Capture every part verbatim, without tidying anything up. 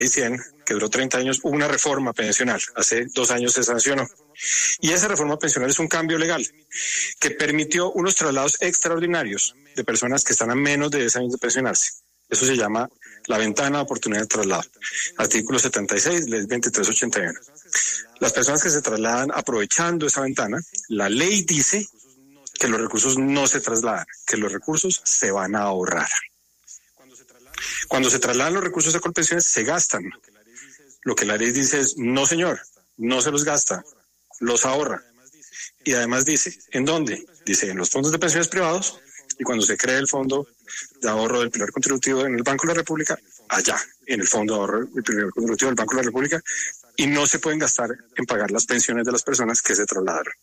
cien, que duró treinta años, hubo una reforma pensional. Hace dos años se sancionó. Y esa reforma pensional es un cambio legal que permitió unos traslados extraordinarios de personas que están a menos de diez años de pensionarse. Eso se llama la ventana de oportunidad de traslado. Artículo setenta y seis, ley veintitrés ochenta y uno. Las personas que se trasladan aprovechando esa ventana, la ley dice que los recursos no se trasladan, que los recursos se van a ahorrar. Cuando se trasladan los recursos a Colpensiones, se gastan. Lo que la ley dice es, no señor, no se los gasta, los ahorra. Y además dice, ¿en dónde? Dice, en los fondos de pensiones privados, y cuando se cree el fondo de ahorro del pilar contributivo en el Banco de la República, allá, en el fondo de ahorro del pilar contributivo del Banco de la República, y no se pueden gastar en pagar las pensiones de las personas que se trasladaron.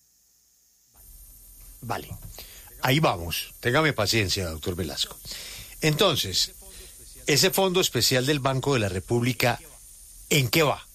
Vale, ahí vamos. Téngame paciencia, doctor Velasco. Entonces, ese fondo especial del Banco de la República, ¿en qué va?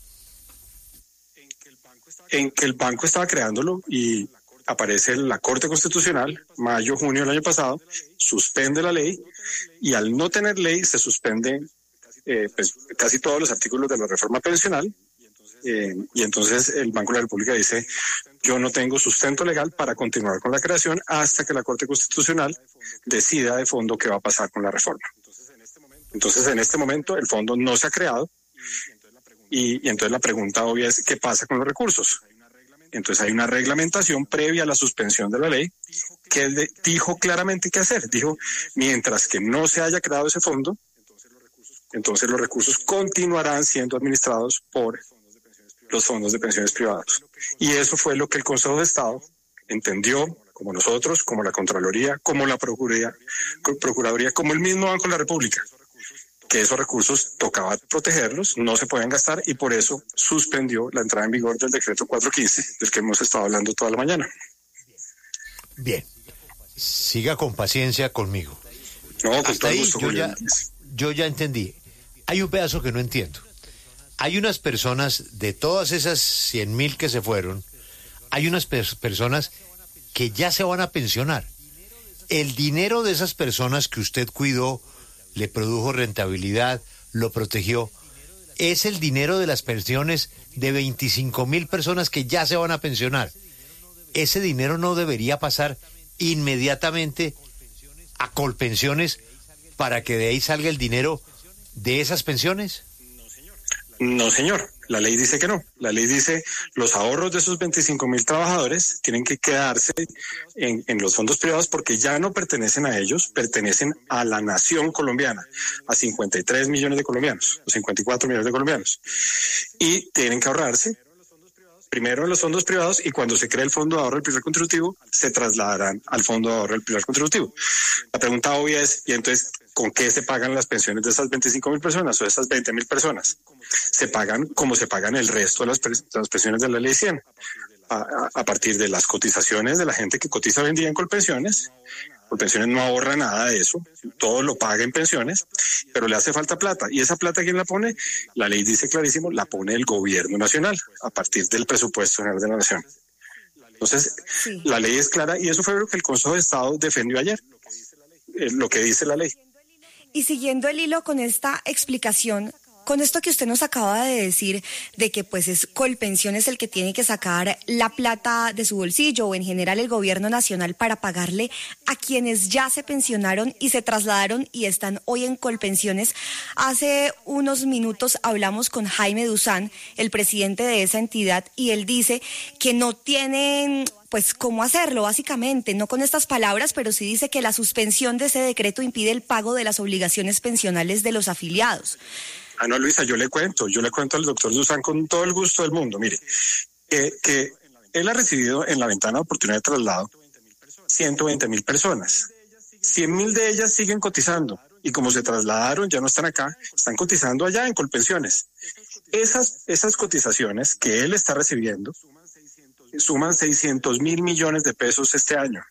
En que el banco estaba creándolo y aparece la Corte Constitucional, mayo, junio del año pasado, suspende la ley y al no tener ley se suspenden eh, pues, casi todos los artículos de la reforma pensional eh, y entonces el Banco de la República dice, yo no tengo sustento legal para continuar con la creación hasta que la Corte Constitucional decida de fondo qué va a pasar con la reforma. Entonces en este momento el fondo no se ha creado y, y entonces la pregunta obvia es, ¿qué pasa con los recursos? Entonces hay una reglamentación previa a la suspensión de la ley que de, dijo claramente qué hacer. Dijo, mientras que no se haya creado ese fondo, entonces los recursos continuarán siendo administrados por los fondos de pensiones privados. Y eso fue lo que el Consejo de Estado entendió, como nosotros, como la Contraloría, como la Procuraduría, Procuraduría, como el mismo Banco de la República, que esos recursos tocaba protegerlos, no se pueden gastar y por eso suspendió la entrada en vigor del decreto cuatrocientos quince, del que hemos estado hablando toda la mañana. Bien, siga con paciencia conmigo. No, con Hasta todo ahí gusto, yo Julián. ya, yo ya entendí. Hay un pedazo que no entiendo. Hay unas personas, de todas esas cien mil que se fueron, hay unas pers- personas que ya se van a pensionar. El dinero de esas personas que usted cuidó, le produjo rentabilidad, lo protegió, es el dinero de las pensiones de veinticinco mil personas que ya se van a pensionar. Ese dinero no debería pasar inmediatamente a Colpensiones para que de ahí salga el dinero de esas pensiones. No, señor. La ley dice que no. La ley dice los ahorros de esos veinticinco mil trabajadores tienen que quedarse en, en los fondos privados porque ya no pertenecen a ellos, pertenecen a la nación colombiana, a cincuenta y tres millones de colombianos, o cincuenta y cuatro millones de colombianos. Y tienen que ahorrarse primero en los fondos privados y cuando se cree el fondo de ahorro del pilar contributivo, se trasladarán al fondo de ahorro del pilar contributivo. La pregunta obvia es, ¿y entonces con qué se pagan las pensiones de esas veinticinco mil personas o de esas veinte mil personas? Se pagan como se pagan el resto de las, pre- las pensiones de la ley cien, a, a, a partir de las cotizaciones de la gente que cotiza hoy en día en Colpensiones. Colpensiones no ahorra nada de eso, todo lo paga en pensiones, pero le hace falta plata. ¿Y esa plata quién la pone? La ley dice clarísimo, la pone el gobierno nacional, a partir del presupuesto general de la nación. Entonces, sí. La ley es clara y eso fue lo que el Consejo de Estado defendió ayer, eh, lo que dice la ley. Y siguiendo el hilo con esta explicación, con esto que usted nos acaba de decir, de que pues es Colpensiones el que tiene que sacar la plata de su bolsillo o en general el gobierno nacional para pagarle a quienes ya se pensionaron y se trasladaron y están hoy en Colpensiones. Hace unos minutos hablamos con Jaime Duzán, el presidente de esa entidad, y él dice que no tienen pues cómo hacerlo, básicamente, no con estas palabras, pero sí dice que la suspensión de ese decreto impide el pago de las obligaciones pensionales de los afiliados. Ah, no, Luisa, yo le cuento, yo le cuento al doctor Duzán con todo el gusto del mundo. Mire, que, que él ha recibido en la ventana de oportunidad de traslado ciento veinte mil personas. cien mil de ellas siguen cotizando y como se trasladaron, ya no están acá, están cotizando allá en Colpensiones. Esas, esas cotizaciones que él está recibiendo suman seiscientos mil millones de pesos este año.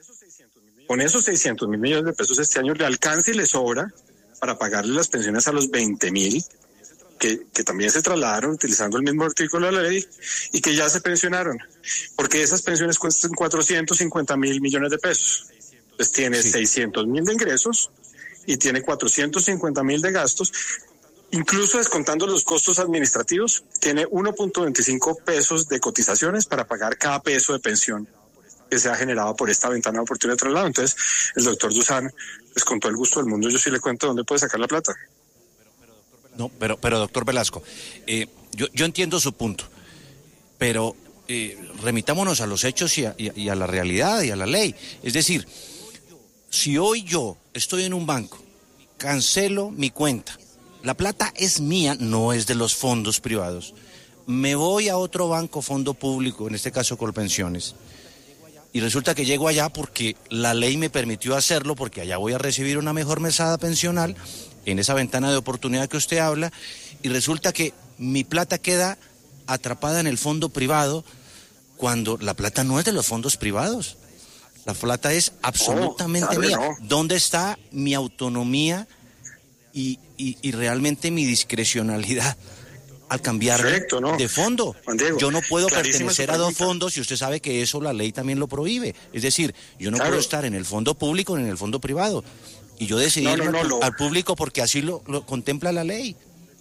Con esos seiscientos mil millones de pesos este año le alcanza y le sobra para pagarle las pensiones a los veinte mil que, que también se trasladaron utilizando el mismo artículo de la ley y que ya se pensionaron, porque esas pensiones cuestan cuatrocientos cincuenta mil millones de pesos. Entonces tiene sí. seiscientos mil de ingresos y tiene cuatrocientos cincuenta mil de gastos incluso descontando los costos administrativos, tiene uno punto veinticinco pesos de cotizaciones para pagar cada peso de pensión que se ha generado por esta ventana de oportunidad de traslado. Entonces, el doctor Dusan, pues con todo el gusto del mundo, yo sí le cuento dónde puede sacar la plata. No, pero, pero doctor Velasco, eh, yo, yo entiendo su punto, pero eh, remitámonos a los hechos y a, y, a, y a la realidad y a la ley. Es decir, si hoy yo estoy en un banco, cancelo mi cuenta, la plata es mía, no es de los fondos privados, me voy a otro banco, fondo público, en este caso Colpensiones, y resulta que llego allá porque la ley me permitió hacerlo, porque allá voy a recibir una mejor mesada pensional, en esa ventana de oportunidad que usted habla, y resulta que mi plata queda atrapada en el fondo privado, cuando la plata no es de los fondos privados. La plata es absolutamente no, mía. No. ¿Dónde está mi autonomía y, y, y realmente mi discrecionalidad al cambiar Correcto, ¿no? de fondo? Diego, yo no puedo pertenecer a dos fondos y usted sabe que eso la ley también lo prohíbe. Es decir, yo no claro. puedo estar en el fondo público ni en el fondo privado. Y yo decidí no, no, no, al, lo... al público porque así lo, lo contempla la ley.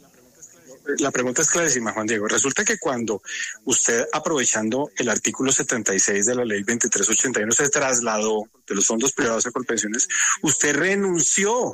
La pregunta es clarísima, Juan Diego. Resulta que cuando usted, aprovechando el artículo setenta y seis de la ley veintitrés ochenta y uno, se trasladó de los fondos privados a Colpensiones, usted renunció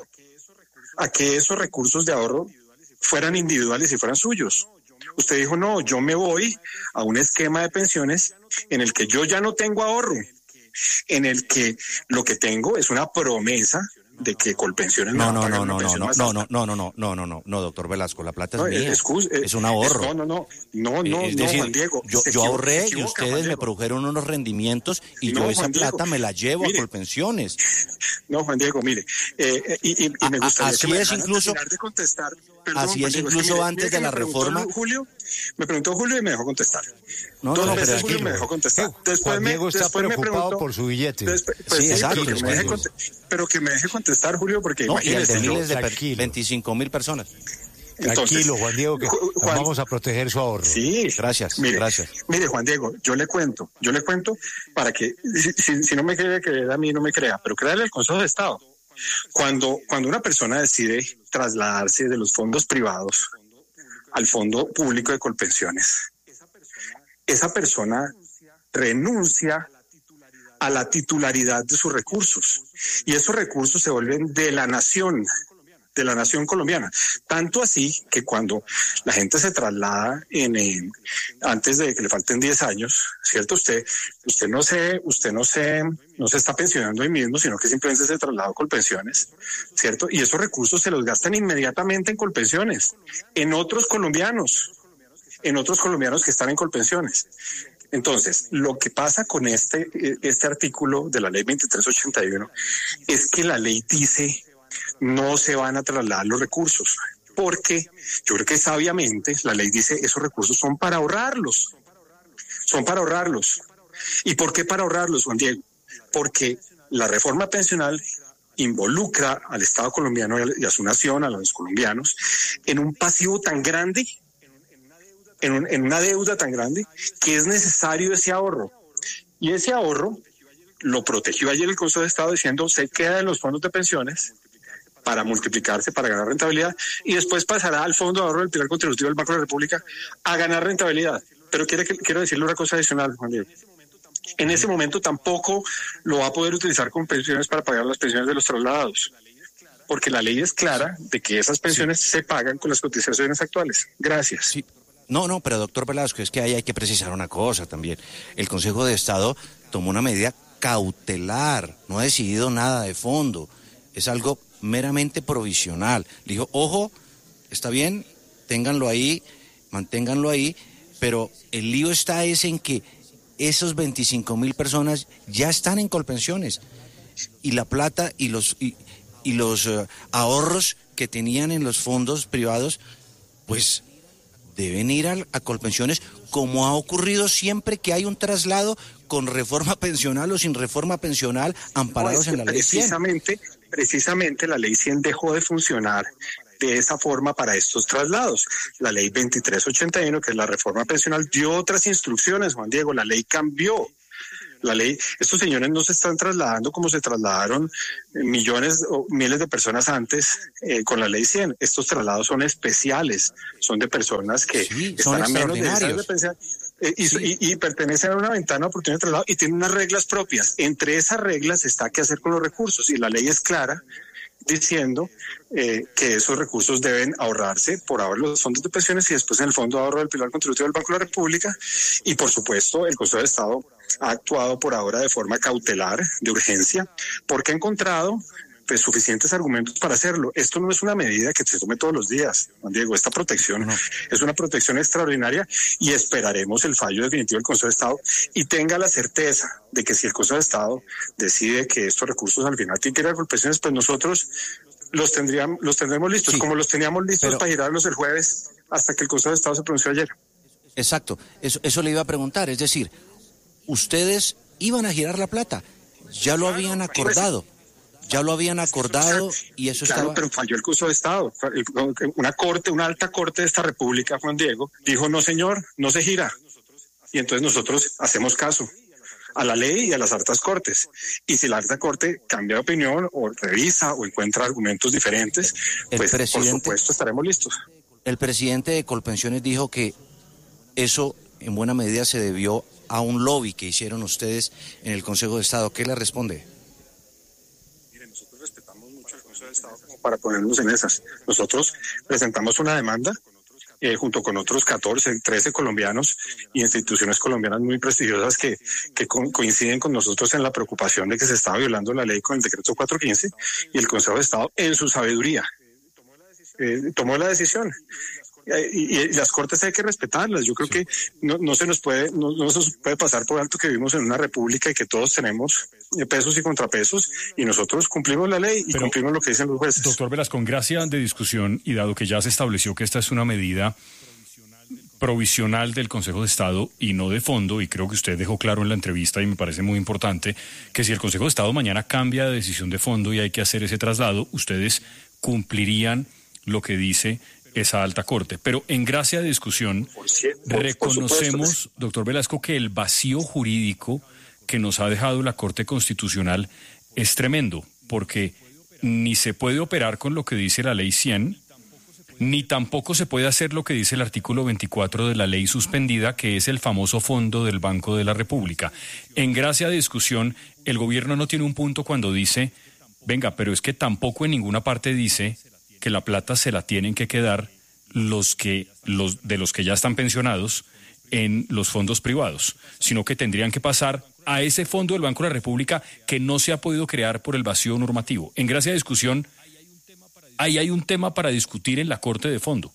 a que esos recursos de ahorro fueran individuales y fueran suyos. Usted dijo, no, yo me voy a un esquema de pensiones en el que yo ya no tengo ahorro, en el que lo que tengo es una promesa de que Colpensiones no no no no no no no no no no no no no no no doctor Velasco, la plata es no, mía, excuse, es un ahorro. No no no no no es decir, no Juan Diego, yo, yo ahorré y ustedes me produjeron unos rendimientos y no, yo esa Juan plata Diego, me la llevo mire, a Colpensiones. No, Juan Diego, mire, eh, y, y, y me gustaría así que me es incluso de contestar. Perdón, así es Diego, incluso es que, antes mire, de la reforma. Julio, me preguntó Julio y me dejó contestar. No, Dos no, veces pero Julio me dejó contestar. Después Juan Diego me, está después preocupado me preguntó, por su billete. Después, pues, sí, sí, exacto. Pero que, me deje pero que me deje contestar, Julio, porque no, imagínese. Y el de miles de veinticinco mil personas. Entonces, tranquilo, Juan Diego, que Juan, vamos a proteger su ahorro. Sí, gracias, mire, gracias. Mire, Juan Diego, yo le cuento, yo le cuento para que, si, si no me quiere creer a mí, no me crea, pero créale al Consejo de Estado. Cuando, cuando una persona decide trasladarse de los fondos privados al fondo público de Colpensiones, esa persona renuncia a la titularidad de sus recursos y esos recursos se vuelven de la nación, de la nación colombiana. Tanto así que cuando la gente se traslada en, en antes de que le falten diez años, ¿cierto? Usted, usted no se, usted no se, no se está pensionando hoy mismo, sino que simplemente se trasladó a Colpensiones, ¿cierto? Y esos recursos se los gastan inmediatamente en Colpensiones, en otros colombianos, en otros colombianos que están en Colpensiones. Entonces, lo que pasa con este, este artículo de la ley veintitrés ochenta y uno es que la ley dice no se van a trasladar los recursos, porque yo creo que sabiamente la ley dice esos recursos son para ahorrarlos, son para ahorrarlos. ¿Y por qué para ahorrarlos, Juan Diego? Porque la reforma pensional involucra al Estado colombiano y a su nación, a los colombianos, en un pasivo tan grande, en, un, en una deuda tan grande, que es necesario ese ahorro. Y ese ahorro lo protegió ayer el Consejo de Estado diciendo se queda en los fondos de pensiones para multiplicarse, para ganar rentabilidad, y después pasará al Fondo de Ahorro del Pilar Contributivo del Banco de la República a ganar rentabilidad. Pero quiero, quiero decirle una cosa adicional, Juan Diego. En ese momento tampoco lo va a poder utilizar con pensiones para pagar las pensiones de los trasladados, porque la ley es clara de que esas pensiones sí se pagan con las cotizaciones actuales. Gracias. Sí. No, no, pero doctor Velasco, es que ahí hay que precisar una cosa también. El Consejo de Estado tomó una medida cautelar, no ha decidido nada de fondo, es algo meramente provisional. Le dijo, ojo, está bien, ténganlo ahí, manténganlo ahí, pero el lío está es en que esos veinticinco mil personas ya están en Colpensiones y la plata y los y, y los uh, ahorros que tenían en los fondos privados, pues deben ir a, a Colpensiones, como ha ocurrido siempre que hay un traslado con reforma pensional o sin reforma pensional, amparados no, es que en la ley cien. Precisamente, precisamente la ley cien dejó de funcionar de esa forma para estos traslados. La ley veintitrés ochenta y uno, que es la reforma pensional, dio otras instrucciones, Juan Diego, la ley cambió. La ley, estos señores no se están trasladando como se trasladaron millones o miles de personas antes eh, con la ley cien. Estos traslados son especiales, son de personas que sí, están a menos de diez años de pensión. Eh, y, sí. y, y pertenecen a una ventana de oportunidad de traslado y tienen unas reglas propias. Entre esas reglas está qué hacer con los recursos, y la ley es clara diciendo eh, que esos recursos deben ahorrarse por ahora los fondos de pensiones y después en el Fondo de Ahorro del Pilar Contributivo del Banco de la República. Y por supuesto el Consejo de Estado ha actuado por ahora de forma cautelar, de urgencia, porque ha encontrado pues suficientes argumentos para hacerlo. Esto no es una medida que se tome todos los días, Juan Diego. Esta protección no. es una protección extraordinaria y esperaremos el fallo definitivo del Consejo de Estado y tenga la certeza de que si el Consejo de Estado decide que estos recursos al final tienen que ir a pensiones, pues nosotros los tendríamos, los tendremos listos, sí, como los teníamos listos pero... para girarlos el jueves hasta que el Consejo de Estado se pronunció ayer. Exacto, eso, eso le iba a preguntar, es decir, ustedes iban a girar la plata, ya lo habían acordado. Ya lo habían acordado y eso claro, estaba... pero falló el Consejo de Estado. Una corte, una alta corte de esta república, Juan Diego, dijo, no señor, no se gira. Y entonces nosotros hacemos caso a la ley y a las altas cortes. Y si la alta corte cambia de opinión o revisa o encuentra argumentos diferentes, pues por supuesto estaremos listos. El presidente de Colpensiones dijo que eso en buena medida se debió a un lobby que hicieron ustedes en el Consejo de Estado. ¿Qué le responde? Para ponernos en esas. Nosotros presentamos una demanda eh, junto con otros catorce, trece colombianos y instituciones colombianas muy prestigiosas que, que co- coinciden con nosotros en la preocupación de que se estaba violando la ley con el decreto cuatrocientos quince y el Consejo de Estado en su sabiduría eh, tomó la decisión. Y, y las cortes hay que respetarlas. Yo creo sí. que no, no se nos puede no, no se nos puede pasar por alto que vivimos en una república y que todos tenemos pesos y contrapesos y nosotros cumplimos la ley y Pero, cumplimos lo que dicen los jueces. Doctor Velasco, en gracia de discusión y dado que ya se estableció que esta es una medida provisional del Consejo de Estado y no de fondo, y creo que usted dejó claro en la entrevista y me parece muy importante que si el Consejo de Estado mañana cambia de decisión de fondo y hay que hacer ese traslado, ustedes cumplirían lo que dice esa alta corte. Pero en gracia de discusión, por cierto, por, reconocemos, por supuesto, doctor Velasco, que el vacío jurídico que nos ha dejado la Corte Constitucional es tremendo, porque ni se puede operar con lo que dice la Ley cien, ni tampoco se puede hacer lo que dice el artículo veinticuatro de la ley suspendida, que es el famoso fondo del Banco de la República. En gracia de discusión, el gobierno no tiene un punto cuando dice, venga, pero es que tampoco en ninguna parte dice que la plata se la tienen que quedar los que los de los que ya están pensionados en los fondos privados, sino que tendrían que pasar a ese fondo del Banco de la República que no se ha podido crear por el vacío normativo. En gracia de discusión, ahí hay un tema para discutir en la Corte de fondo.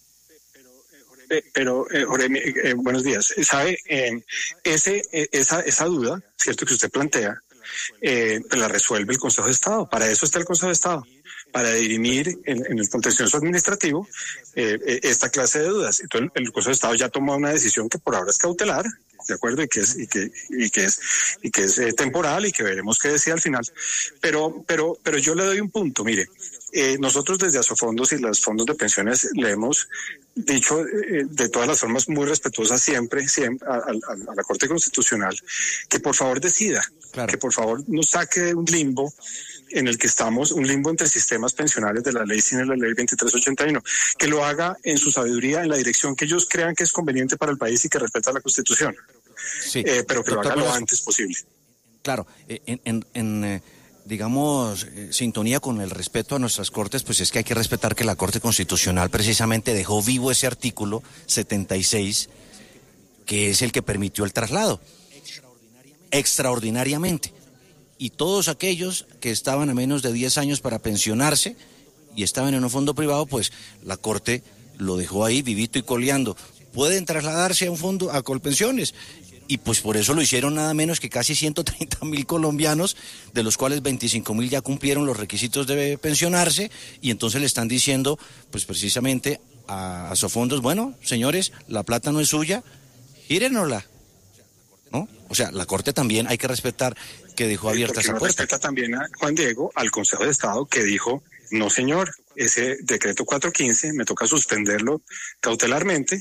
Eh, pero, eh, Jorge, eh, buenos días. ¿Sabe? Eh, ese, eh, esa, esa duda, cierto que usted plantea, eh, la resuelve el Consejo de Estado. Para eso está el Consejo de Estado, para dirimir en, en el contencioso administrativo eh, eh, esta clase de dudas. Entonces, el, el Consejo de Estado ya tomó una decisión que por ahora es cautelar, de acuerdo, y que es y que y que es y que es eh, temporal y que veremos qué decía al final. Pero pero pero yo le doy un punto. Mire, eh, nosotros desde Asofondos y los fondos de pensiones le hemos dicho eh, de todas las formas muy respetuosas siempre, siempre a, a, a la Corte Constitucional que por favor decida, claro, que por favor nos saque de un limbo en el que estamos, un limbo entre sistemas pensionales de la ley cien y la ley veintitrés ochenta y uno, que lo haga en su sabiduría, en la dirección que ellos crean que es conveniente para el país y que respeta la Constitución, sí, eh, pero que lo haga lo antes posible. Claro, en, en, en eh, digamos, eh, sintonía con el respeto a nuestras cortes, pues es que hay que respetar que la Corte Constitucional precisamente dejó vivo ese artículo setenta y seis, que es el que permitió el traslado, extraordinariamente. Y todos aquellos que estaban a menos de diez años para pensionarse y estaban en un fondo privado, pues la Corte lo dejó ahí vivito y coleando. Pueden trasladarse a un fondo, a Colpensiones. Y pues por eso lo hicieron nada menos que casi ciento treinta mil colombianos, de los cuales veinticinco mil ya cumplieron los requisitos de pensionarse, y entonces le están diciendo, pues precisamente a Asofondos, bueno, señores, la plata no es suya, gírenosla, ¿no? O sea, la Corte también hay que respetar que dejó abierta esa puerta. Respeta también a Juan Diego, al Consejo de Estado, que dijo, no señor, ese decreto cuatrocientos quince me toca suspenderlo cautelarmente,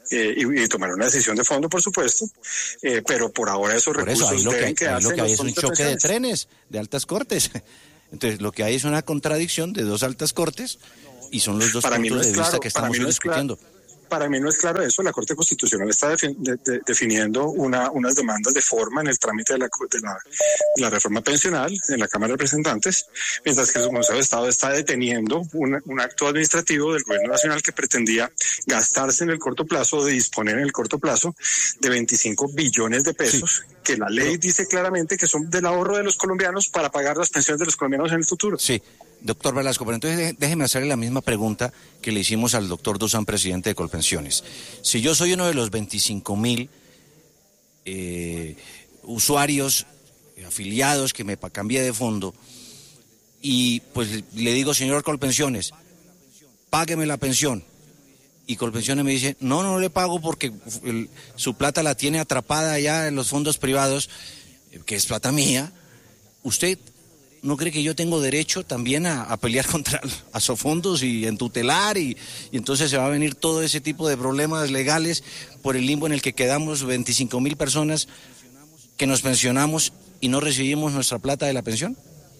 eh, y, y tomar una decisión de fondo, por supuesto, eh, pero por ahora esos por recursos eso, ahí lo deben que, ahí quedarse lo que en hay los es un fondos de choque de pensiones. trenes de altas cortes. Entonces, lo que hay es una contradicción de dos altas cortes y son los dos Para mí puntos no es de vista claro, que para estamos mí no es discutiendo. claro. Para mí no es claro eso. La Corte Constitucional está defi- de, de, definiendo una, unas demandas de forma en el trámite de la, de, la, de la reforma pensional en la Cámara de Representantes, mientras que el Consejo de Estado está deteniendo un, un acto administrativo del Gobierno Nacional que pretendía gastarse en el corto plazo, de disponer en el corto plazo de veinticinco billones de pesos, sí, que la ley dice claramente que son del ahorro de los colombianos para pagar las pensiones de los colombianos en el futuro. Sí. Doctor Velasco, pero entonces déjeme hacerle la misma pregunta que le hicimos al doctor Duzán, presidente de Colpensiones. Si yo soy uno de los veinticinco mil eh, usuarios, eh, afiliados, que me cambié de fondo, y pues le digo, señor Colpensiones, págueme la pensión, y Colpensiones me dice, no, no le pago porque el, su plata la tiene atrapada allá en los fondos privados, que es plata mía, ¿usted no cree que yo tengo derecho también a, a pelear contra Asofondos y en tutelar y, y entonces se va a venir todo ese tipo de problemas legales por el limbo en el que quedamos veinticinco mil personas que nos pensionamos y no recibimos nuestra plata de la pensión?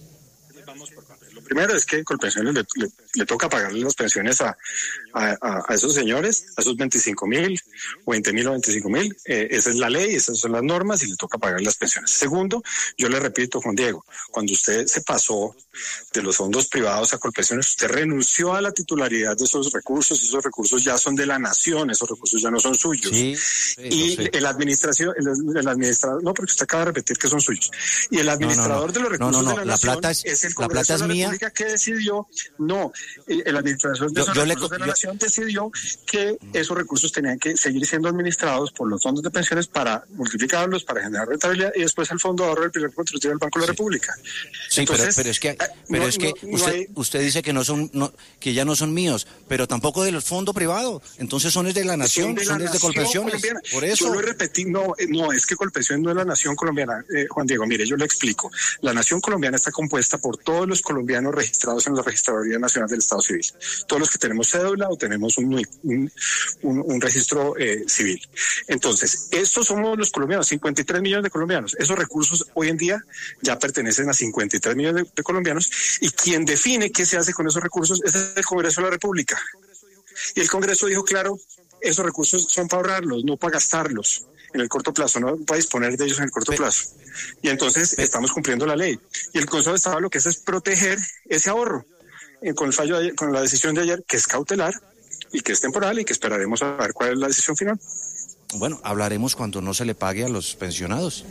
Lo primero es que Colpensiones le, le, le toca pagarle las pensiones a, a, a esos señores, a esos veinticinco mil o veinte mil o veinticinco mil. Eh, esa es la ley, esas son las normas y le toca pagar las pensiones. Segundo, yo le repito, Juan Diego, cuando usted se pasó de los fondos privados a Colpensiones, usted renunció a la titularidad de esos recursos, esos recursos ya son de la nación, esos recursos ya no son suyos. Sí, sí, y sí. el administración, el, el administrador, no, porque usted acaba de repetir que son suyos. Y el administrador no, no, no. de los recursos no, no, no. de la, la nación plata es, es el la Congreso plata es de la mía. República que decidió, no, el administrador de Yo- esos yo le recursos co- de la yo- nación decidió que esos recursos tenían que seguir siendo administrados por los fondos de pensiones para multiplicarlos, para generar rentabilidad y después al Fondo de Ahorro del Primer Contributivo del Banco de la República. Sí, Entonces, pero, pero es que, eh, pero no- es que no- no usted, hay- usted dice que no son, no, que ya no son míos, pero tampoco del fondo privado. Entonces son es de la nación, de son la desde nación Colpensiones. colombiana. Por eso. Yo lo repetí, no, eh, no, es que Colpensiones no es la nación colombiana, eh, Juan Diego, mire, yo le explico. La nación colombiana está compuesta por todos los colombianos registrados en la Registraduría Nacional del Estado Civil. Todos los que tenemos cédula o tenemos un, un, un, un registro eh, civil. Entonces, estos somos los colombianos, cincuenta y tres millones de colombianos. Esos recursos hoy en día ya pertenecen a cincuenta y tres millones de, de colombianos y quien define qué se hace con esos recursos es el Congreso de la República. Y el Congreso dijo, claro, esos recursos son para ahorrarlos, no para gastarlos en el corto plazo, no para disponer de ellos en el corto Pero, plazo. Y entonces pero, estamos cumpliendo la ley. Y el Consejo de Estado lo que hace es proteger ese ahorro. Eh, con el fallo de ayer, con la decisión de ayer, que es cautelar y que es temporal y que esperaremos a ver cuál es la decisión final. Bueno, hablaremos cuando no se le pague a los pensionados.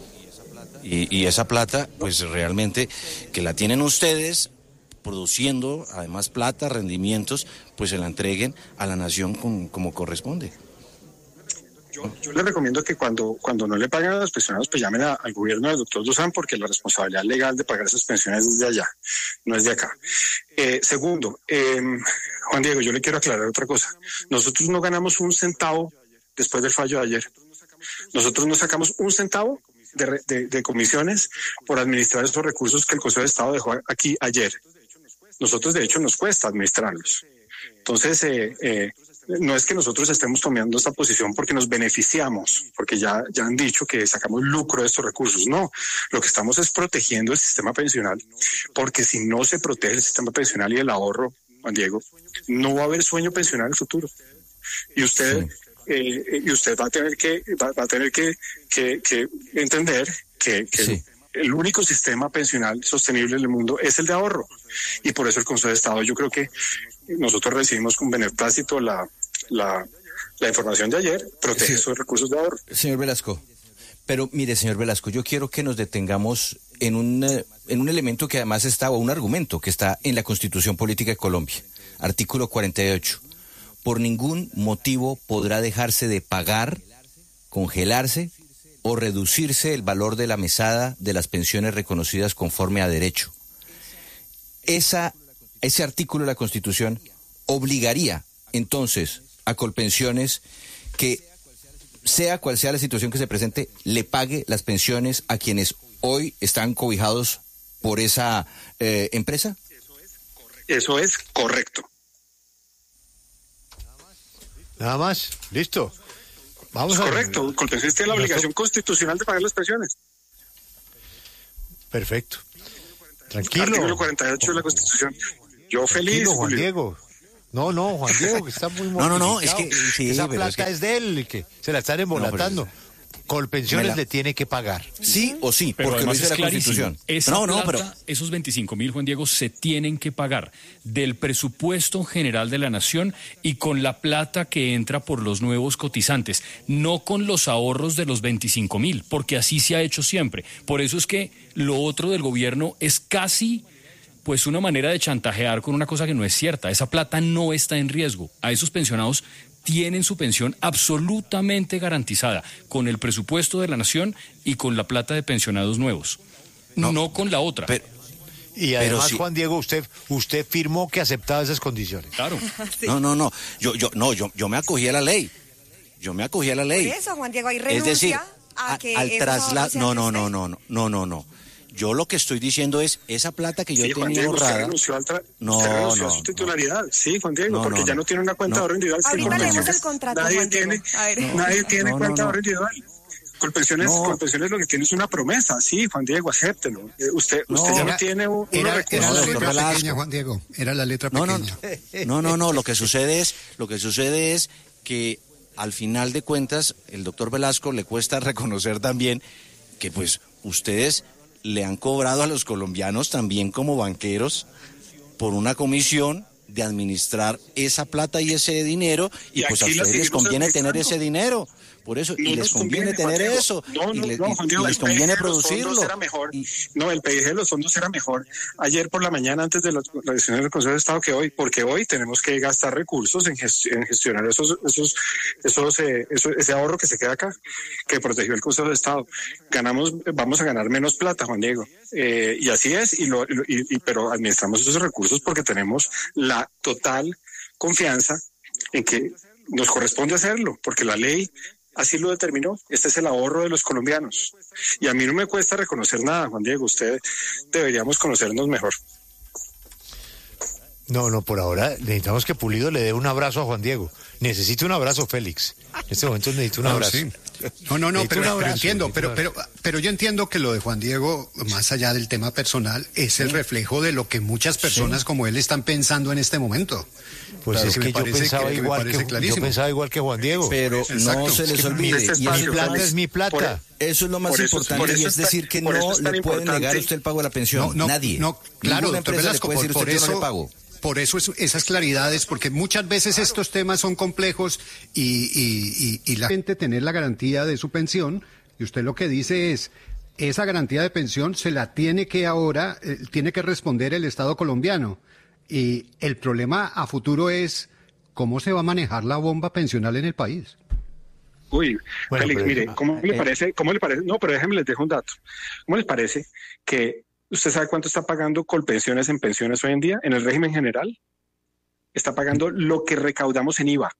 Y, y esa plata, pues realmente, que la tienen ustedes produciendo, además plata, rendimientos, pues se la entreguen a la nación con, como corresponde. Yo, yo les recomiendo que cuando, cuando no le paguen a los pensionados, pues llamen a, al gobierno del doctor Duzán, porque la responsabilidad legal de pagar esas pensiones es de allá, no es de acá. Eh, segundo, eh, Juan Diego, yo le quiero aclarar otra cosa. Nosotros no ganamos un centavo después del fallo de ayer. Nosotros no sacamos un centavo de, de, de comisiones por administrar esos recursos que el Consejo de Estado dejó aquí ayer. Nosotros, de hecho, nos cuesta administrarlos. Entonces, eh, eh, no es que nosotros estemos tomando esta posición porque nos beneficiamos, porque ya, ya han dicho que sacamos lucro de estos recursos. No, lo que estamos es protegiendo el sistema pensional, porque si no se protege el sistema pensional y el ahorro, Juan Diego, no va a haber sueño pensional en el futuro. Y usted, sí. eh, y usted va a tener que, va, va a tener que, que, que entender que, que sí. el único sistema pensional sostenible del mundo es el de ahorro. Y por eso el Consejo de Estado, yo creo que nosotros recibimos con beneplácito la, la, la información de ayer, protege sí. esos recursos de ahorro. Señor Velasco, pero mire, señor Velasco, yo quiero que nos detengamos en un, en un elemento que además está, o un argumento que está en la Constitución Política de Colombia, artículo cuarenta y ocho. Por ningún motivo podrá dejarse de pagar, congelarse o reducirse el valor de la mesada de las pensiones reconocidas conforme a derecho. Esa, ese artículo de la Constitución obligaría entonces a Colpensiones que, sea cual sea la situación que se presente, le pague las pensiones a quienes hoy están cobijados por esa eh, empresa. Eso es correcto. Nada más, listo. Vamos Es a correcto, Colpensiones tiene la obligación constitucional de pagar las pensiones. Perfecto. Tranquilo. Artículo cuarenta y ocho de la Constitución. Yo feliz, Tranquilo, Juan Julio. Diego. No, no, Juan Diego, que está muy No, no, no, es mortificado. que- sí, esa pero plata es que- es de él, que se la están embolatando. No, Colpensiones Me la- le tiene que pagar. Sí o sí, Pero porque lo además dice es la clarísimo. Constitución. Esa No, no, plata, pero- esos veinticinco mil, Juan Diego, se tienen que pagar del presupuesto general de la nación y con la plata que entra por los nuevos cotizantes, no con los ahorros de los veinticinco mil, porque así se ha hecho siempre. Por eso es que lo otro del gobierno es casi pues una manera de chantajear con una cosa que no es cierta. Esa plata no está en riesgo. A esos pensionados tienen su pensión absolutamente garantizada con el presupuesto de la nación y con la plata de pensionados nuevos, no, No, con la otra. Pero, Y además, sí. Juan Diego, usted usted firmó que aceptaba esas condiciones. Claro. no, no, no, yo, yo, no, yo, yo me acogí a la ley. Yo me acogí a la ley. Por eso, Juan Diego, ahí Es renuncia decir, a a- que al esos traslado. ahorros sean No, de no, usted. no, no, no, no, no, no. Yo lo que estoy diciendo es esa plata que yo Sí, Juan tenía Diego, usted ahorrada. renunció, al tra- No, usted renunció no, a su no. titularidad. Sí, Juan Diego, No, porque no, ya no. no tiene una cuenta No. de ahorro individual. Sí, Ahorita Colpensiones, leemos el contrato, Nadie Juan Diego. tiene, A ver. nadie tiene no, cuenta no, de no. ahorro individual. Colpensiones, No. Colpensiones lo que tiene es una promesa. Sí, Juan Diego, acéptelo. Eh, usted, No. usted ya no Era- tiene un, unos Era, era recursos. la doctor letra Velasco. pequeña, Juan Diego. Era la letra No, no, pequeña. no, no, no, lo que sucede es, lo que sucede es que al final de cuentas, el doctor Velasco le cuesta reconocer también que pues ustedes le han cobrado a los colombianos también como banqueros por una comisión de administrar esa plata y ese dinero y, Y pues a aquí la ustedes les seguimos conviene tener administrando. ese dinero. Por eso, No y les nos conviene Juan tener Diego. eso, No, y, no, le- no, y- Juan y Diego, les el P D conviene G de los producirlo. fondos era mejor. Y- No, el P D G de los fondos era mejor ayer por la mañana antes de la, la decisión del Consejo de Estado que hoy, porque hoy tenemos que gastar recursos en, gest- en gestionar esos, esos, esos, eh, eso- ese ahorro que se queda acá, que protegió el Consejo de Estado. Ganamos, vamos a ganar menos plata, Juan Diego. Eh, y así es, y lo, y lo- y- y- pero administramos esos recursos porque tenemos la total confianza en que nos corresponde hacerlo, porque la ley así lo determinó. Este es el ahorro de los colombianos. Y a mí no me cuesta reconocer nada, Juan Diego. Usted deberíamos conocernos mejor. No, no, por ahora necesitamos que Pulido le dé un abrazo a Juan Diego. Necesito un abrazo, Félix. En este momento necesito un No, abrazo. sí. No, no, no, Necesito pero, un pero abrazo, entiendo, necesito pero, un pero, pero yo entiendo que lo de Juan Diego, más allá del tema personal, es el reflejo de lo que muchas personas como él están pensando en este momento. Pues Claro es me que yo parece pensaba me igual parece que yo clarísimo. pensaba igual que Juan Diego. Pero Exacto. no se Es les que olvide. este y espacio, mi eso, plata Juan, es mi plata. eso es lo más Por eso es- importante por eso y es está- decir que por eso no es tan le puede negar importante. a usted el pago de la pensión. No, no, Nadie. no, claro, Ninguna doctor empresa le Velasco, puede por, decir por usted yo eso, no le pago. por eso es- esas claridades, porque muchas veces estos temas son complejos y, y, y, y la gente tener la garantía de su pensión, y usted lo que dice es, esa garantía de pensión se la tiene que ahora, eh, tiene que responder el Estado colombiano. Y el problema a futuro es cómo se va a manejar la bomba pensional en el país. Uy, Bueno, Félix, pero- mire, ¿cómo le eh, parece? ¿Cómo le parece? No, pero déjeme les dejo un dato. ¿Cómo les parece que usted sabe cuánto está pagando Colpensiones en pensiones hoy en día en el régimen general? Está pagando lo que recaudamos en I V A.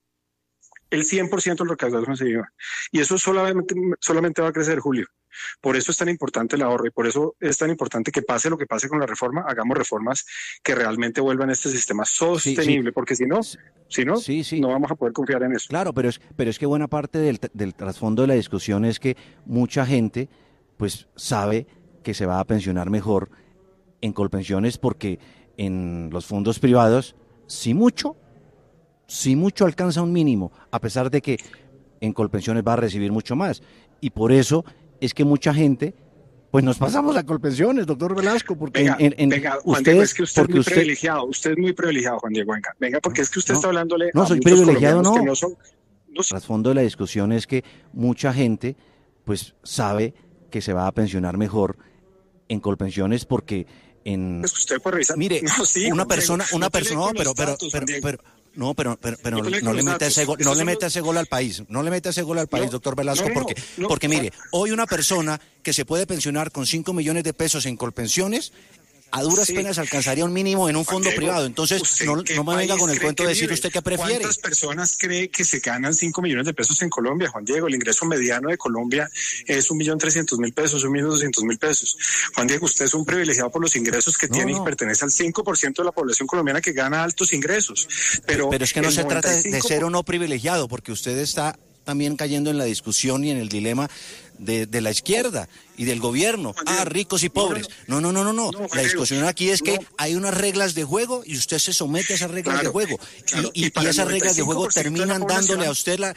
El cien por ciento lo recaudamos en I V A. Y eso solamente, solamente va a crecer, Julio. Por eso es tan importante el ahorro y por eso es tan importante que pase lo que pase con la reforma, hagamos reformas que realmente vuelvan este sistema sostenible, porque si no, si no, Sí, sí. no vamos a poder confiar en eso. Claro, pero es, pero es que buena parte del, del trasfondo de la discusión es que mucha gente pues sabe que se va a pensionar mejor en Colpensiones porque en los fondos privados, si mucho, si mucho alcanza un mínimo, a pesar de que en Colpensiones va a recibir mucho más. Y por eso es que mucha gente, pues nos pasamos a Colpensiones, doctor Velasco, porque Venga, en, en- venga, Juan ustedes, Diego, es que usted es porque muy usted, privilegiado, usted es muy privilegiado, Juan Diego, venga, venga, porque es que usted No, está hablándole no a soy muchos privilegiado, colombianos no. que no son, no el son- trasfondo de la discusión es que mucha gente, pues sabe que se va a pensionar mejor en Colpensiones porque en es que usted puede revisar. Mire, No, sí, una Juan Diego, persona, una no pelee persona, con pero, los pero, datos, pero, Juan Diego. pero, no, pero, pero, pero No pelee no con le los meta ese datos. gol, no Esos le son meta los- ese gol al país, no le meta ese gol al país, No, doctor Velasco, no, no, porque, no, porque no. mire, hoy una persona que se puede pensionar con cinco millones de pesos en Colpensiones a duras Sí. penas alcanzaría un mínimo en un Juan fondo Diego, privado. Entonces, ¿usted no, en qué no me venga país con el cree cuento que de decir vive? usted qué prefiere. ¿Cuántas personas cree que se ganan cinco millones de pesos en Colombia, Juan Diego? El ingreso mediano de Colombia es un millón trescientos mil pesos, un millón doscientos mil pesos. Juan Diego, usted es un privilegiado por los ingresos que No, tiene no. y pertenece al cinco por ciento de la población colombiana que gana altos ingresos. Pero, Pero es que no el se trata de, de noventa y cinco ser o no privilegiado, porque usted está también cayendo en la discusión y en el dilema de, de la izquierda y del gobierno. Juan Diego, Ah, ricos y no, pobres. No, no, no, no, no. no, Juan La discusión Diego, aquí es que no. hay unas reglas de juego y usted se somete a esas reglas Claro, de juego. claro, Y, y- y para y el esas reglas de juego noventa y cinco por ciento de la terminan dándole a población- usted la,